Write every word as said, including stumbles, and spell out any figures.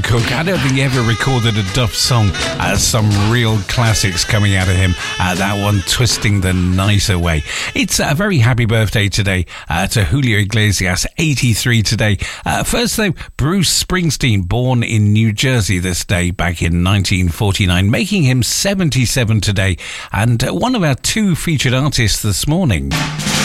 Cook. I don't think he ever recorded a Duff song. Uh, some real classics coming out of him. Uh, that one, Twisting the Night Away. It's a very happy birthday today uh, to Julio Iglesias, eighty-three today. Uh, first, though, Bruce Springsteen, born in New Jersey this day back in nineteen forty-nine, making him seventy-seven today, and uh, one of our two featured artists this morning.